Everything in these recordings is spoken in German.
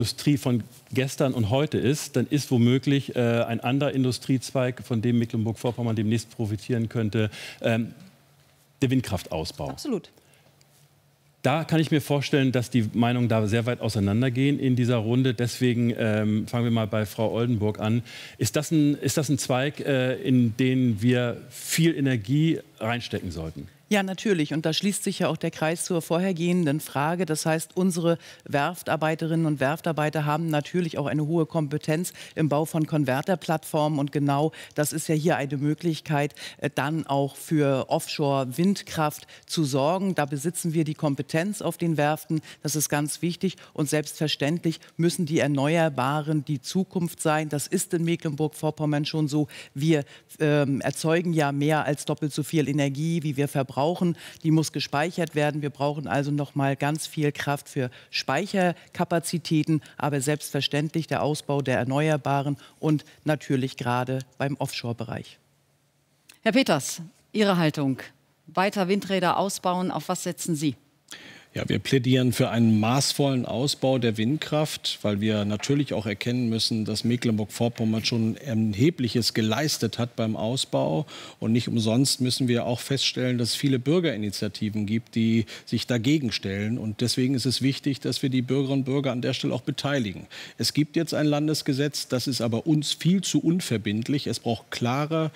Industrie von gestern und heute ist, dann ist womöglich ein anderer Industriezweig, von dem Mecklenburg-Vorpommern demnächst profitieren könnte, der Windkraftausbau. Absolut. Da kann ich mir vorstellen, dass die Meinungen da sehr weit auseinandergehen in dieser Runde. Deswegen fangen wir mal bei Frau Oldenburg an. Ist das ein Zweig, in den wir viel Energie reinstecken sollten? Ja, natürlich. Und da schließt sich ja auch der Kreis zur vorhergehenden Frage. Das heißt, unsere Werftarbeiterinnen und Werftarbeiter haben natürlich auch eine hohe Kompetenz im Bau von Konverterplattformen. Und genau das ist ja hier eine Möglichkeit, dann auch für Offshore-Windkraft zu sorgen. Da besitzen wir die Kompetenz auf den Werften. Das ist ganz wichtig. Und selbstverständlich müssen die Erneuerbaren die Zukunft sein. Das ist in Mecklenburg-Vorpommern schon so. Wir erzeugen ja mehr als doppelt so viel Energie, wie wir verbrauchen. Die muss gespeichert werden. Wir brauchen also noch mal ganz viel Kraft für Speicherkapazitäten, aber selbstverständlich der Ausbau der Erneuerbaren und natürlich gerade beim Offshore-Bereich. Herr Peters, Ihre Haltung. Weiter Windräder ausbauen, auf was setzen Sie? Ja, wir plädieren für einen maßvollen Ausbau der Windkraft, weil wir natürlich auch erkennen müssen, dass Mecklenburg-Vorpommern schon Erhebliches geleistet hat beim Ausbau. Und nicht umsonst müssen wir auch feststellen, dass es viele Bürgerinitiativen gibt, die sich dagegen stellen. Und deswegen ist es wichtig, dass wir die Bürgerinnen und Bürger an der Stelle auch beteiligen. Es gibt jetzt ein Landesgesetz, das ist aber uns viel zu unverbindlich. Es braucht klare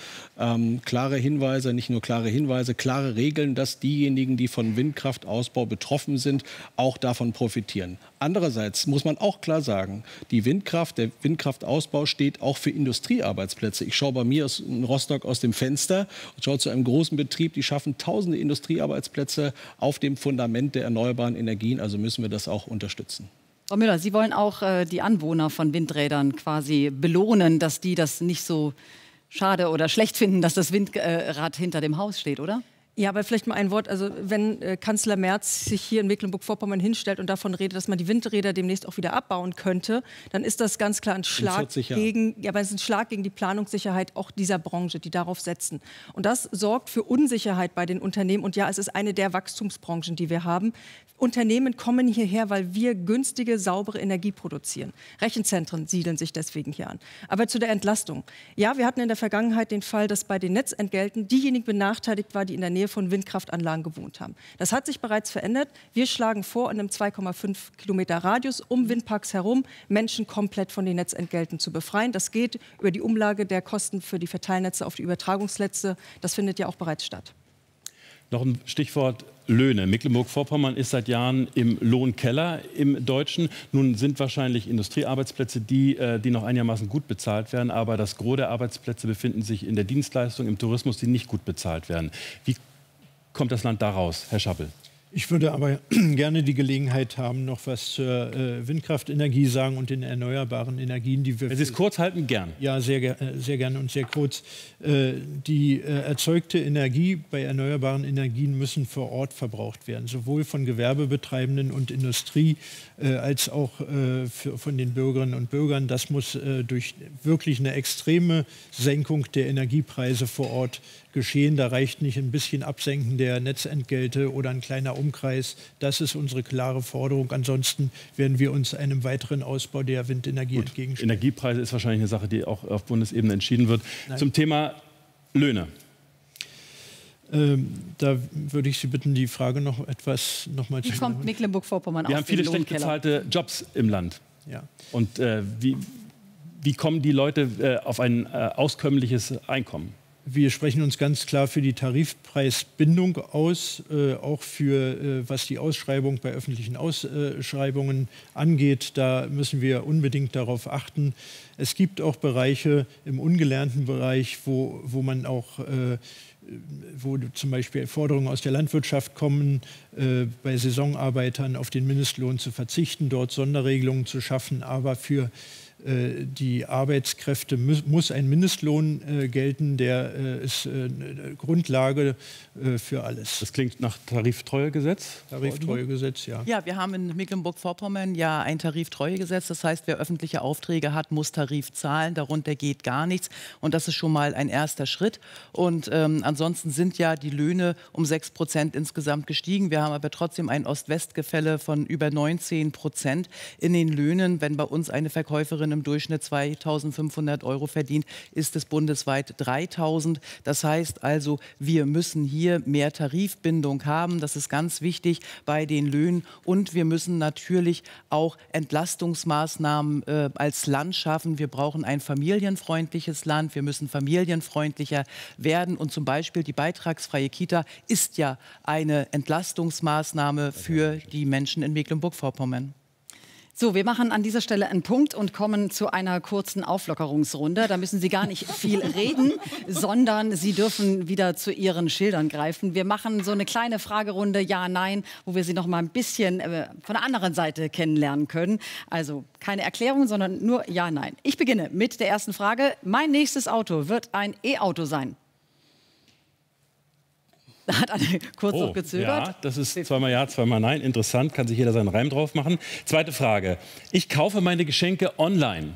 Hinweise, nicht nur klare Hinweise, klare Regeln, dass diejenigen, die von Windkraftausbau betroffen sind, auch davon profitieren. Andererseits muss man auch klar sagen, der Windkraftausbau steht auch für Industriearbeitsplätze. Ich schaue bei mir in Rostock aus dem Fenster und schaue zu einem großen Betrieb, die schaffen tausende Industriearbeitsplätze auf dem Fundament der erneuerbaren Energien. Also müssen wir das auch unterstützen. Frau Müller, Sie wollen auch die Anwohner von Windrädern quasi belohnen, dass die das nicht so schade oder schlecht finden, dass das Windrad hinter dem Haus steht, oder? Ja, aber vielleicht mal ein Wort. Also wenn Kanzler Merz sich hier in Mecklenburg-Vorpommern hinstellt und davon redet, dass man die Windräder demnächst auch wieder abbauen könnte, dann ist das ganz klar ein Schlag gegen, ja, aber es ist ein Schlag gegen die Planungssicherheit auch dieser Branche, die darauf setzen. Und das sorgt für Unsicherheit bei den Unternehmen. Und ja, es ist eine der Wachstumsbranchen, die wir haben. Unternehmen kommen hierher, weil wir günstige, saubere Energie produzieren. Rechenzentren siedeln sich deswegen hier an. Aber zu der Entlastung. Ja, wir hatten in der Vergangenheit den Fall, dass bei den Netzentgelten diejenigen benachteiligt war, die in der Nähe von Windkraftanlagen gewohnt haben. Das hat sich bereits verändert. Wir schlagen vor, in einem 2,5 Kilometer Radius um Windparks herum Menschen komplett von den Netzentgelten zu befreien. Das geht über die Umlage der Kosten für die Verteilnetze auf die Übertragungsnetze. Das findet ja auch bereits statt. Noch ein Stichwort Löhne. Mecklenburg-Vorpommern ist seit Jahren im Lohnkeller im Deutschen. Nun sind wahrscheinlich Industriearbeitsplätze, die noch einigermaßen gut bezahlt werden. Aber das Gros der Arbeitsplätze befinden sich in der Dienstleistung, im Tourismus, die nicht gut bezahlt werden. Wie kommt das Land da raus, Herr Schappel? Ich würde aber gerne die Gelegenheit haben, noch was zur Windkraftenergie sagen und den erneuerbaren Energien, die wir... Wenn Sie es kurz halten, gern. Ja, sehr gerne und sehr kurz. Die erzeugte Energie bei erneuerbaren Energien müssen vor Ort verbraucht werden, sowohl von Gewerbebetreibenden und Industrie als auch von den Bürgerinnen und Bürgern. Das muss durch wirklich eine extreme Senkung der Energiepreise vor Ort geschehen. Da reicht nicht ein bisschen Absenken der Netzentgelte oder ein kleiner Umkreis. Das ist unsere klare Forderung. Ansonsten werden wir uns einem weiteren Ausbau der Windenergie entgegenstellen. Energiepreise ist wahrscheinlich eine Sache, die auch auf Bundesebene entschieden wird. Nein. Zum Thema Löhne. Da würde ich Sie bitten, die Frage noch mal zu... Wie kommt Mecklenburg-Vorpommern aus dem Lohnkeller? Wir haben viele schlecht bezahlte Jobs im Land. Ja. Und wie kommen die Leute auf ein auskömmliches Einkommen? Wir sprechen uns ganz klar für die Tarifpreisbindung aus, auch für was die Ausschreibung bei öffentlichen Ausschreibungen angeht. Da müssen wir unbedingt darauf achten. Es gibt auch Bereiche im ungelernten Bereich, wo man auch wo zum Beispiel Forderungen aus der Landwirtschaft kommen, bei Saisonarbeitern auf den Mindestlohn zu verzichten, dort Sonderregelungen zu schaffen, aber für die Arbeitskräfte muss ein Mindestlohn gelten, der ist Grundlage für alles. Das klingt nach Tariftreuegesetz? Tariftreuegesetz, ja. Ja, wir haben in Mecklenburg-Vorpommern ja ein Tariftreuegesetz. Das heißt, wer öffentliche Aufträge hat, muss Tarif zahlen. Darunter geht gar nichts. Und das ist schon mal ein erster Schritt. Und ansonsten sind ja die Löhne um 6% insgesamt gestiegen. Wir haben aber trotzdem ein Ost-West-Gefälle von über 19% in den Löhnen. Wenn bei uns eine Verkäuferin im Durchschnitt 2.500 € verdient, ist es bundesweit 3.000. Das heißt also, wir müssen hier mehr Tarifbindung haben. Das ist ganz wichtig bei den Löhnen. Und wir müssen natürlich auch Entlastungsmaßnahmen als Land schaffen. Wir brauchen ein familienfreundliches Land. Wir müssen familienfreundlicher werden. Und zum Beispiel die beitragsfreie Kita ist ja eine Entlastungsmaßnahme für die Menschen in Mecklenburg-Vorpommern. So, wir machen an dieser Stelle einen Punkt und kommen zu einer kurzen Auflockerungsrunde. Da müssen Sie gar nicht viel reden, sondern Sie dürfen wieder zu Ihren Schildern greifen. Wir machen so eine kleine Fragerunde, ja, nein, wo wir Sie noch mal ein bisschen von der anderen Seite kennenlernen können. Also keine Erklärung, sondern nur ja, nein. Ich beginne mit der ersten Frage. Mein nächstes Auto wird ein E-Auto sein. Da hat eine kurz noch gezögert. Ja, das ist zweimal ja, zweimal nein. Interessant, kann sich jeder seinen Reim drauf machen. Zweite Frage. Ich kaufe meine Geschenke online.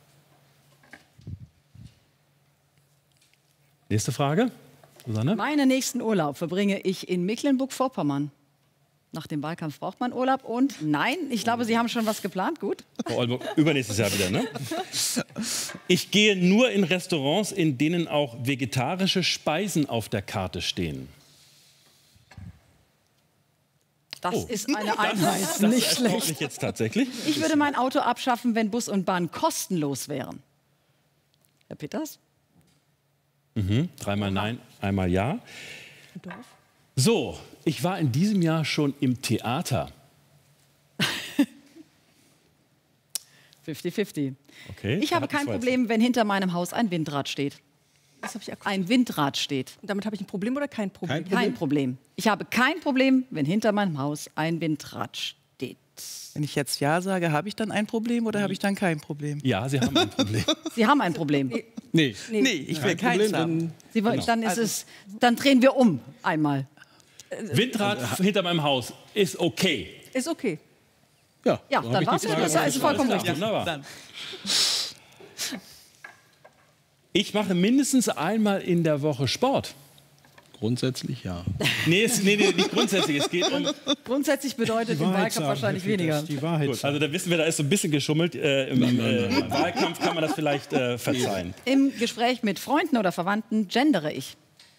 Nächste Frage. Susanne? Meinen nächsten Urlaub verbringe ich in Mecklenburg-Vorpommern. Nach dem Wahlkampf braucht man Urlaub und nein, ich glaube, Sie haben schon was geplant. Gut. Frau Oldenburg, übernächstes Jahr wieder, ne? Ich gehe nur in Restaurants, in denen auch vegetarische Speisen auf der Karte stehen. Das ist eine Einheit, das nicht schlecht. Jetzt tatsächlich. Ich würde mein Auto abschaffen, wenn Bus und Bahn kostenlos wären. Herr Peters? Dreimal nein, einmal ja. So, ich war in diesem Jahr schon im Theater. 50-50. Okay, ich habe kein Problem, wenn hinter meinem Haus ein Windrad steht. Das habe ich akustisch. Ein Windrad steht. Und damit habe ich ein Problem oder kein Problem? Kein Problem. Ich habe kein Problem, wenn hinter meinem Haus ein Windrad steht. Wenn ich jetzt Ja sage, habe ich dann ein Problem oder habe ich dann kein Problem? Ja, Sie haben ein Problem. Sie haben ein Problem. Nee, ich will keins haben. Sie wollen, dann drehen wir um einmal. Windrad hinter meinem Haus ist okay. Ist okay. Ja, Ja, dann war es ja. Das ist vollkommen Ja, richtig. wunderbar. Ich mache mindestens einmal in der Woche Sport. Grundsätzlich ja. Nee, nicht grundsätzlich. Es geht um. Grundsätzlich bedeutet im Wahlkampf wahrscheinlich weniger. Die Wahrheit. Gut, also da wissen wir, da ist so ein bisschen geschummelt. Im Wahlkampf kann man das vielleicht verzeihen. Im Gespräch mit Freunden oder Verwandten gendere ich.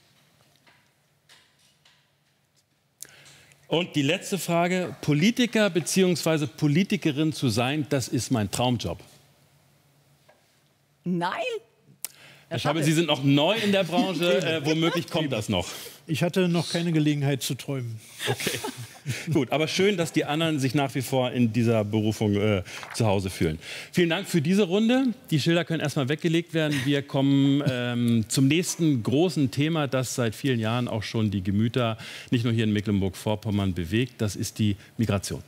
Und die letzte Frage. Politiker bzw. Politikerin zu sein, das ist mein Traumjob. Nein? Herr Schabel, Sie sind noch neu in der Branche. Womöglich kommt das noch. Ich hatte noch keine Gelegenheit zu träumen. Okay. Gut, aber schön, dass die anderen sich nach wie vor in dieser Berufung zu Hause fühlen. Vielen Dank für diese Runde. Die Schilder können erstmal weggelegt werden. Wir kommen zum nächsten großen Thema, das seit vielen Jahren auch schon die Gemüter nicht nur hier in Mecklenburg-Vorpommern bewegt. Das ist die Migration.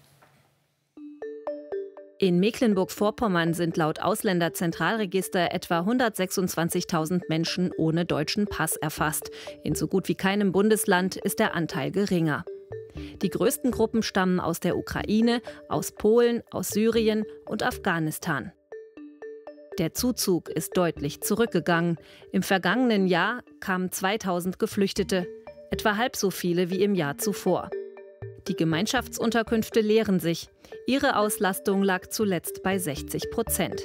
In Mecklenburg-Vorpommern sind laut Ausländerzentralregister etwa 126.000 Menschen ohne deutschen Pass erfasst. In so gut wie keinem Bundesland ist der Anteil geringer. Die größten Gruppen stammen aus der Ukraine, aus Polen, aus Syrien und Afghanistan. Der Zuzug ist deutlich zurückgegangen. Im vergangenen Jahr kamen 2000 Geflüchtete, etwa halb so viele wie im Jahr zuvor. Die Gemeinschaftsunterkünfte leeren sich. Ihre Auslastung lag zuletzt bei 60%.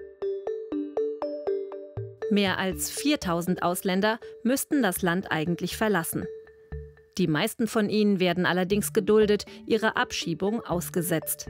Mehr als 4000 Ausländer müssten das Land eigentlich verlassen. Die meisten von ihnen werden allerdings geduldet, ihre Abschiebung ausgesetzt.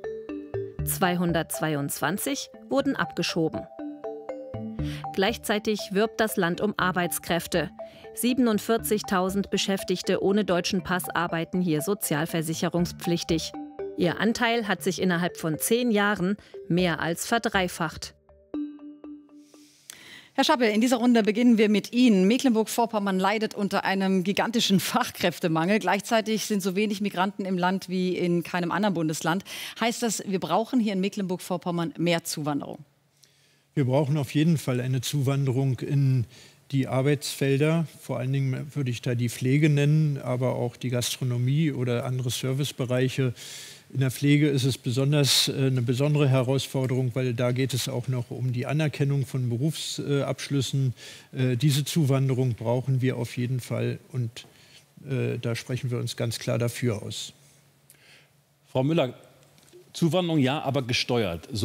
222 wurden abgeschoben. Gleichzeitig wirbt das Land um Arbeitskräfte. 47.000 Beschäftigte ohne deutschen Pass arbeiten hier sozialversicherungspflichtig. Ihr Anteil hat sich innerhalb von 10 Jahren mehr als verdreifacht. Herr Schappel, in dieser Runde beginnen wir mit Ihnen. Mecklenburg-Vorpommern leidet unter einem gigantischen Fachkräftemangel. Gleichzeitig sind so wenig Migranten im Land wie in keinem anderen Bundesland. Heißt das, wir brauchen hier in Mecklenburg-Vorpommern mehr Zuwanderung? Wir brauchen auf jeden Fall eine Zuwanderung in die Arbeitsfelder. Vor allen Dingen würde ich da die Pflege nennen, aber auch die Gastronomie oder andere Servicebereiche. In der Pflege ist es besonders eine besondere Herausforderung, weil da geht es auch noch um die Anerkennung von Berufsabschlüssen. Diese Zuwanderung brauchen wir auf jeden Fall und da sprechen wir uns ganz klar dafür aus. Frau Müller, Zuwanderung ja, aber gesteuert. So